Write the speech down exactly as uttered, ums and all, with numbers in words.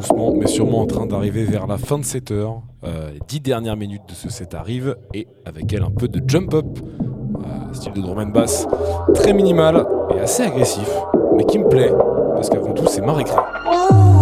doucement mais sûrement en train d'arriver vers la fin de cette heure. Euh, les dix dernières minutes de ce set arrivent et avec elle un peu de jump up, euh, style de drum and bass très minimal et assez agressif, mais qui me plaît parce qu'avant tout c'est ma récré.